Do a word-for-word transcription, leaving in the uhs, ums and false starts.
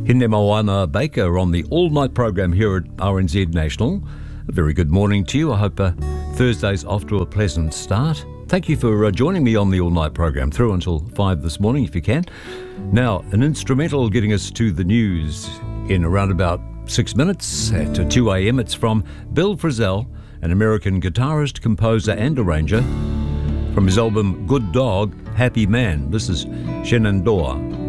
Hine Moana Baker on the all-night program here at R N Z National. A very good morning to you. I hope uh, Thursday's off to a pleasant start. Thank you for uh, joining me on the all-night program through until five this morning if you can. Now, an instrumental getting us to the news in around about six minutes at two a.m. It's from Bill Frisell, an American guitarist, composer and arranger. From his album Good Dog, Happy Man, this is Shenandoah.